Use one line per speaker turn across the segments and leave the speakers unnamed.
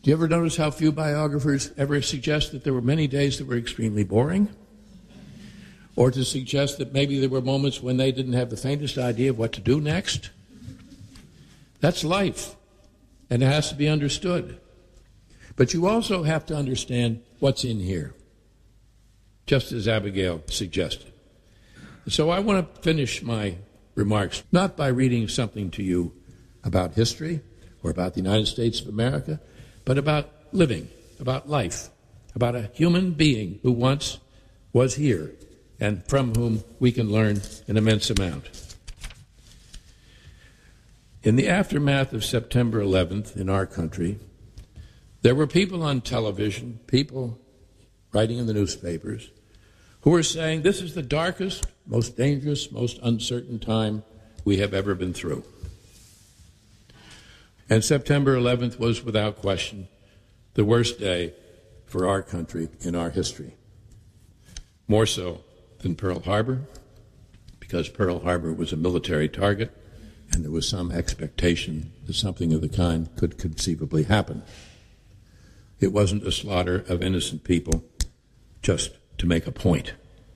Do you ever notice how few biographers ever suggest that there were many days that were extremely boring? Or to suggest that maybe there were moments when they didn't have the faintest idea of what to do next? That's life, and it has to be understood. But you also have to understand what's in here, just as Abigail suggested. So I want to finish my remarks not by reading something to you about history or about the United States of America, but about living, about life, about a human being who once was here and from whom we can learn an immense amount. In the aftermath of September 11th in our country, there were people on television, people writing in the newspapers, who were saying this is the darkest, most dangerous, most uncertain time we have ever been through. And September 11th was, without question, the worst day for our country in our history. More so than Pearl Harbor, because Pearl Harbor was a military target, and there was some expectation that something of the kind could conceivably happen. It wasn't a slaughter of innocent people just to make a point.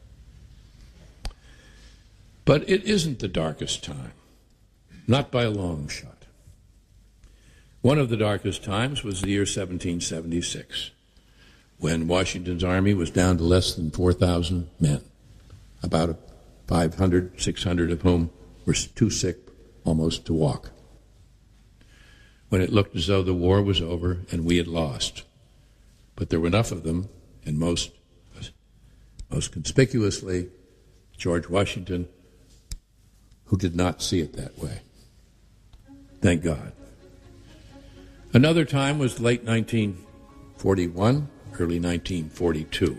But it isn't the darkest time, not by a long shot. One of the darkest times was the year 1776, when Washington's army was down to less than 4,000 men, about 500, 600 of whom were too sick almost to walk. When it looked as though the war was over and we had lost. But there were enough of them, and most conspicuously, George Washington, who did not see it that way. Thank God. Another time was late 1941, early 1942,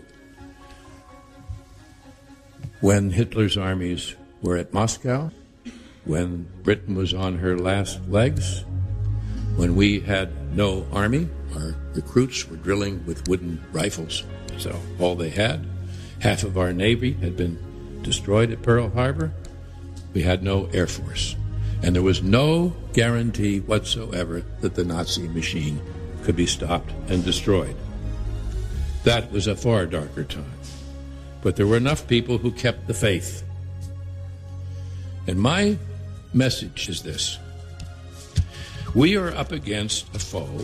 when Hitler's armies were at Moscow, when Britain was on her last legs, when we had no army. Our recruits were drilling with wooden rifles, so all they had. Half of our Navy had been destroyed at Pearl Harbor. We had no Air Force. And there was no guarantee whatsoever that the Nazi machine could be stopped and destroyed. That was a far darker time. But there were enough people who kept the faith. And my message is this. We are up against a foe,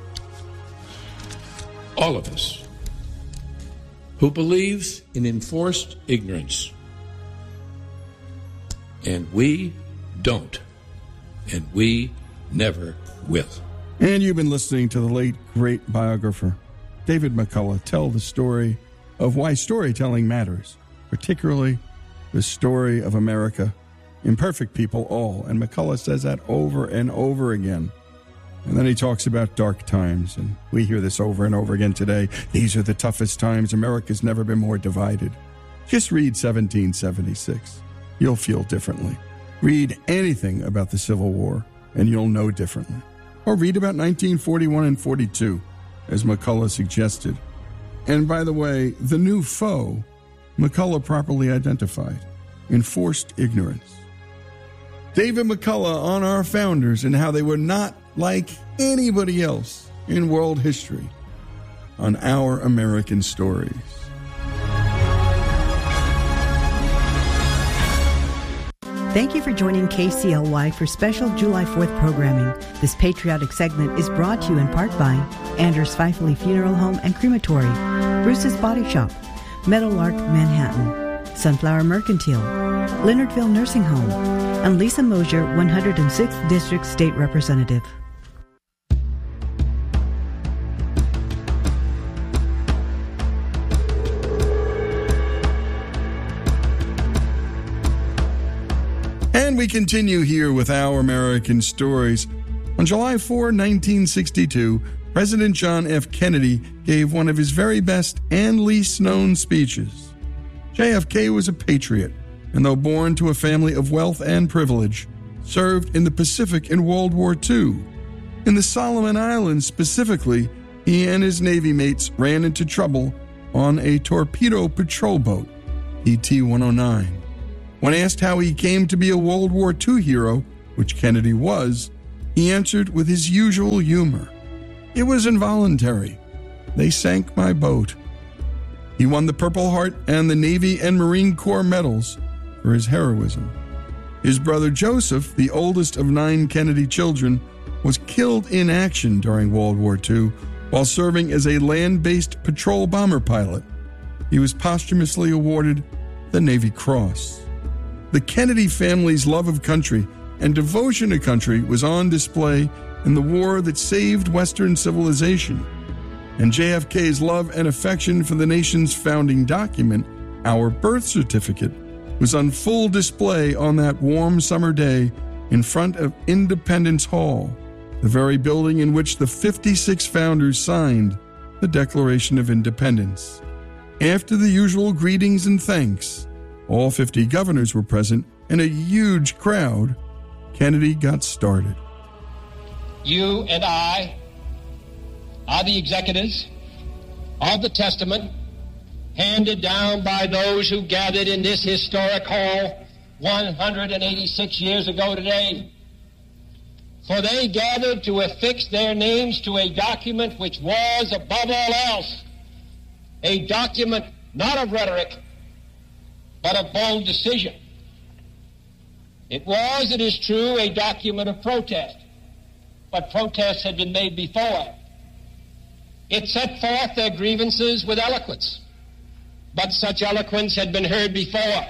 all of us, who believes in enforced ignorance. And we don't. And we never will.
And you've been listening to the late, great biographer, David McCullough, tell the story of why storytelling matters, particularly the story of America. Imperfect people all. And McCullough says that over and over again. And then he talks about dark times, and we hear this over and over again today. These are the toughest times. America's never been more divided. Just read 1776. You'll feel differently. Read anything about the Civil War, and you'll know differently. Or read about 1941 and 42, as McCullough suggested. And by the way, the new foe, McCullough properly identified, enforced ignorance. David McCullough on our founders and how they were not like anybody else in world history on Our American Stories.
Thank you for joining KCLY for special July 4th programming. This patriotic segment is brought to you in part by Anders Pfeifferle Funeral Home and Crematory, Bruce's Body Shop, Meadowlark Manhattan, Sunflower Mercantile, Leonardville Nursing Home, and Lisa Mosier, 106th District State Representative.
And we continue here with Our American Stories. On July 4, 1962, President John F. Kennedy gave one of his very best and least known speeches. JFK was a patriot, and though born to a family of wealth and privilege, served in the Pacific in World War II. In the Solomon Islands specifically, he and his Navy mates ran into trouble on a torpedo patrol boat, PT-109. When asked how he came to be a World War II hero, which Kennedy was, he answered with his usual humor. It was involuntary. They sank my boat. He won the Purple Heart and the Navy and Marine Corps medals for his heroism. His brother Joseph, the oldest of 9 Kennedy children, was killed in action during World War II while serving as a land-based patrol bomber pilot. He was posthumously awarded the Navy Cross. The Kennedy family's love of country and devotion to country was on display in the war that saved Western civilization. And JFK's love and affection for the nation's founding document, our birth certificate, was on full display on that warm summer day in front of Independence Hall, the very building in which the 56 founders signed the Declaration of Independence. After the usual greetings and thanks, all 50 governors were present, and a huge crowd, Kennedy got started.
You and I are the executors of the testament handed down by those who gathered in this historic hall 186 years ago today. For they gathered to affix their names to a document which was, above all else, a document not of rhetoric, but of bold decision. It was, it is true, a document of protest, but protests had been made before. It set forth their grievances with eloquence, but such eloquence had been heard before.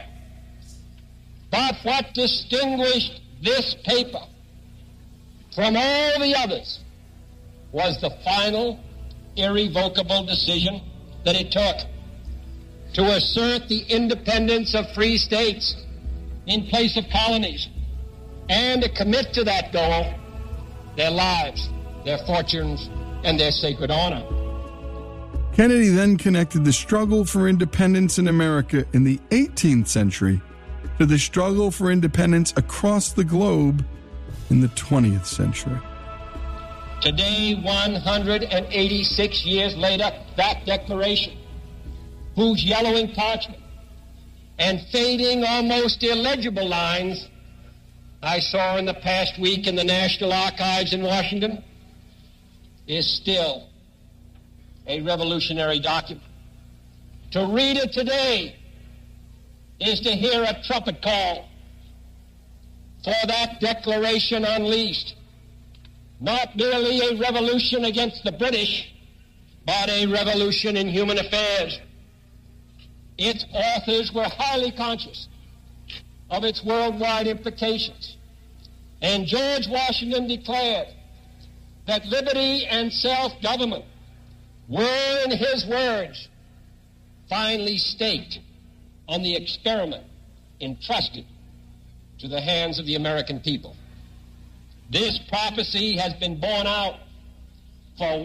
But what distinguished this paper from all the others was the final, irrevocable decision that it took to assert the independence of free states in place of colonies, and to commit to that goal their lives, their fortunes, and their sacred honor.
Kennedy then connected the struggle for independence in America in the 18th century to the struggle for independence across the globe in the 20th century.
Today, 186 years later, that declaration, whose yellowing parchment and fading, almost illegible lines I saw in the past week in the National Archives in Washington, is still a revolutionary document. To read it today is to hear a trumpet call for that declaration unleashed, not merely a revolution against the British, but a revolution in human affairs. Its authors were highly conscious of its worldwide implications, and George Washington declared that liberty and self-government were, in his words, finally staked on the experiment entrusted to the hands of the American people. This prophecy has been borne out for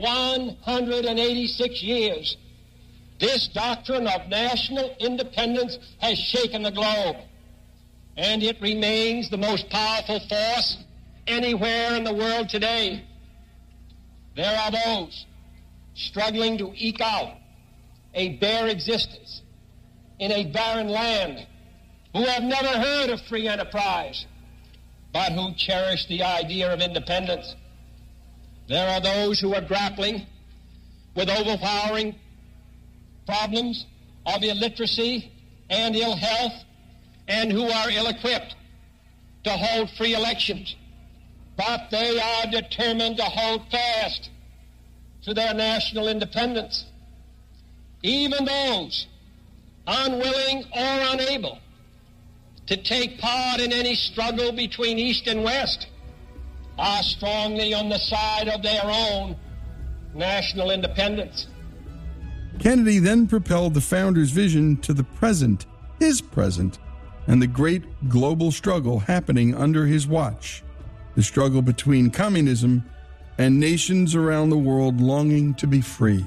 186 years. This doctrine of national independence has shaken the globe, and it remains the most powerful force anywhere in the world today. There are those struggling to eke out a bare existence in a barren land who have never heard of free enterprise, but who cherish the idea of independence. There are those who are grappling with overpowering problems of illiteracy and ill health, and who are ill-equipped to hold free elections, but they are determined to hold fast to their national independence. Even those unwilling or unable to take part in any struggle between East and West are strongly on the side of their own national independence.
Kennedy then propelled the founders' vision to the present, his present, and the great global struggle happening under his watch, the struggle between communism and nations around the world longing to be free.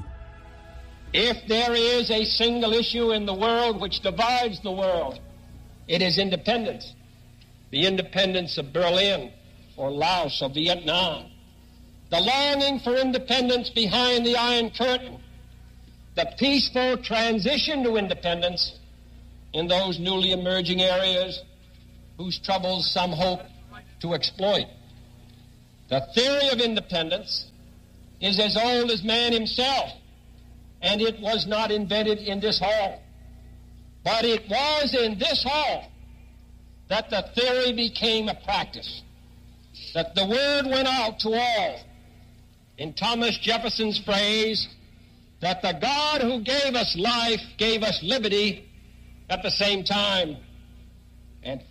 If there is a single issue in the world which divides the world, it is independence. The independence of Berlin or Laos or Vietnam. The longing for independence behind the Iron Curtain. The peaceful transition to independence in those newly emerging areas whose troubles some hope to exploit. The theory of independence is as old as man himself, and it was not invented in this hall. But it was in this hall that the theory became a practice, that the word went out to all, in Thomas Jefferson's phrase, that the God who gave us life gave us liberty at the same time. And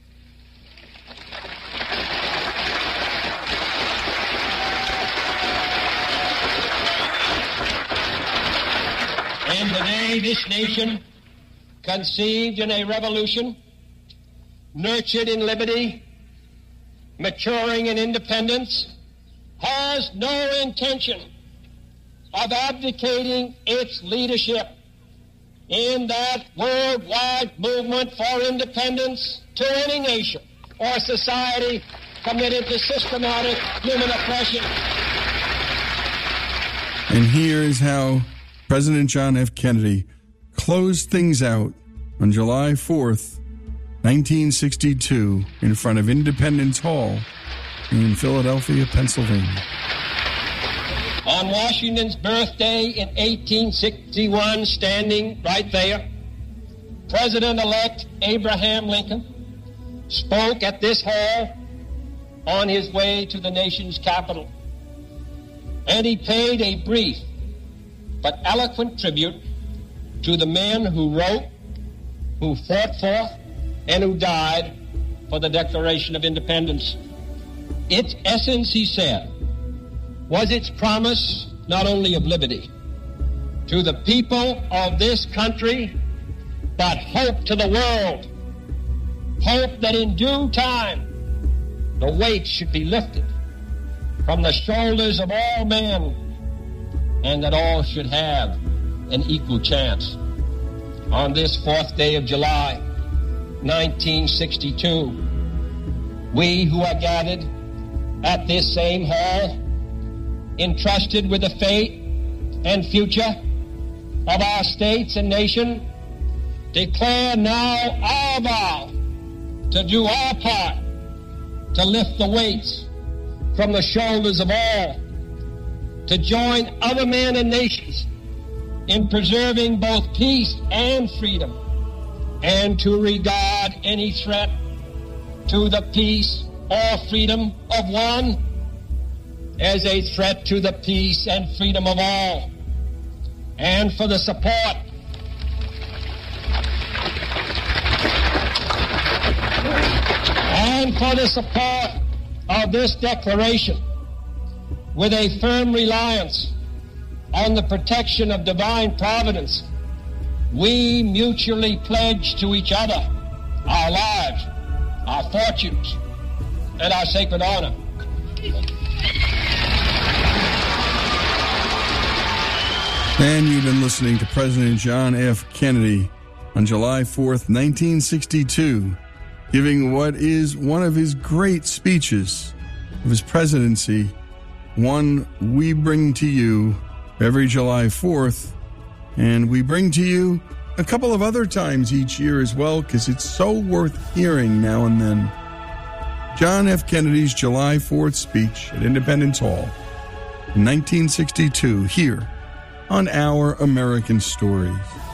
today, this nation, conceived in a revolution, nurtured in liberty, maturing in independence, has no intention of abdicating its leadership in that worldwide movement for independence to any nation or society committed to systematic human oppression.
And here is how President John F. Kennedy closed things out on July 4th, 1962, in front of Independence Hall in Philadelphia, Pennsylvania.
On Washington's birthday in 1861, standing right there, President-elect Abraham Lincoln spoke at this hall on his way to the nation's capital. And he paid a brief but eloquent tribute to the men who wrote, who fought for, and who died for the Declaration of Independence. Its essence, he said, was its promise not only of liberty to the people of this country, but hope to the world. Hope that in due time the weight should be lifted from the shoulders of all men and that all should have an equal chance. On this 4th day of July, 1962, we who are gathered at this same hall, entrusted with the fate and future of our states and nation, declare now our vow to do our part to lift the weights from the shoulders of all, to join other men and nations in preserving both peace and freedom, and to regard any threat to the peace or freedom of one as a threat to the peace and freedom of all, and for the support of this declaration, with a firm reliance on the protection of divine providence, we mutually pledge to each other our lives, our fortunes, and our sacred honor.
And you've been listening to President John F. Kennedy on July 4th, 1962, giving what is one of his great speeches of his presidency, one we bring to you every July 4th, and we bring to you a couple of other times each year as well, because it's so worth hearing now and then. John F. Kennedy's July 4th speech at Independence Hall in 1962, here on Our American Stories.